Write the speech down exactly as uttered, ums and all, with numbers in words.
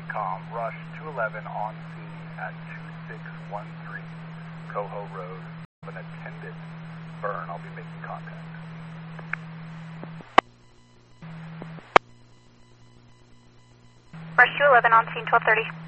ACOM, Rush two eleven on scene at two six one three Coho Road. An attended burn. I'll be making contact. Rush two eleven on scene twelve thirty.